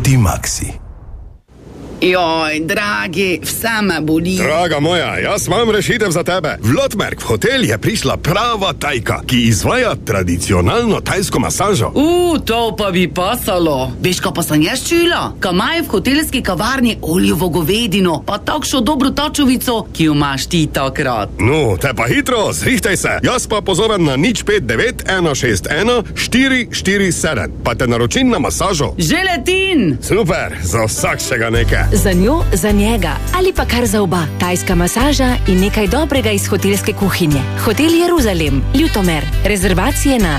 Optimaxi. Joj, dragi, vse me boli. Draga moja, jaz imam rešitev za tebe. V Lotmerk v hotel je prišla prava tajka, ki izvaja tradicionalno tajsko masažo. To pa bi pasalo. Veš, ko pa sem jaz čula? Ko imajo v hotelski kavarni oljevo govedino, pa takšno dobro tačovico, ki jo imaš ti takrat. No, te pa hitro, zrihtaj se. Jaz pa pozovem na 059 161 447. Pa te naročim na masažo. Že letin! Super, za vsakšega nekaj. Za njo, za njega ali pa kar za oba. Tajska masaža in nekaj dobrega iz hotelske kuhinje. Hotel Jeruzalem, Ljutomer. Rezervacije na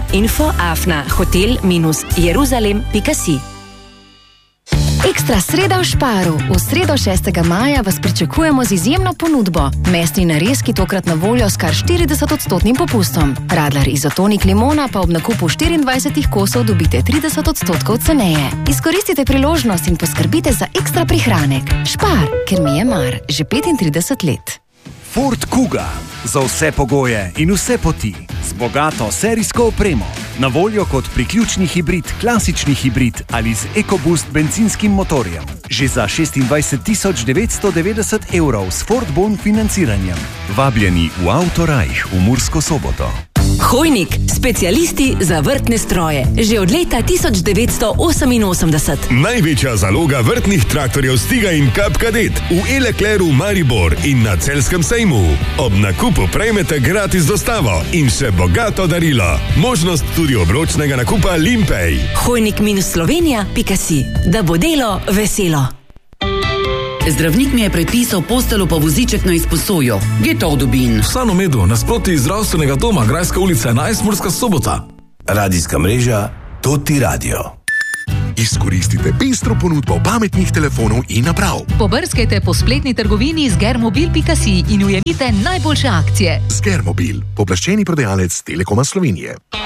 info@hotel-jeruzalem.si. Ekstra sreda v Šparu. V sredo 6. maja vas pričakujemo z izjemno ponudbo. Mesni narezki tokrat na voljo s kar 40% popustom. Radler izotonik limona pa ob nakupu 24 kosov dobite 30% ceneje. Izkoristite priložnost in poskrbite za ekstra prihranek. Špar, ker mi je mar, že 35 let. Ford Kuga. Za vse pogoje in vse poti. Z bogato serijsko opremo. Na voljo kot priključni hibrid, klasični hibrid ali z EcoBoost bencinskim motorjem. Že za 26.990 € s Ford Bon financiranjem. Vabljeni v Autorajh v Mursko Soboto. Hojnik, specialisti za vrtne stroje. Že od leta 1988. Največja zaloga vrtnih traktorjev Stiga in Cup Cadet v Elekleru Maribor in na Celjskem sejmu. Ob nakupu prejmete gratis dostavo in še bogato darilo. Možnost tudi obročnega nakupa Limpej. Hojnik-slovenija.si. Da bo delo veselo. Zdravnik mi je predpisal posteljo pa voziček na izposojo. Kje to dobim? V Sanomedu, nasproti zdravstvenega doma, Grajska ulica 11, Murska Sobota. Radijska mreža Toti Radio. Izkoristite pestro ponudbo pametnih telefonov in naprav. Pobrskajte po spletni trgovini zgermobil.si in ujemite najboljše akcije. Zgermobil, pooblaščeni prodajalec Telekoma Slovenije.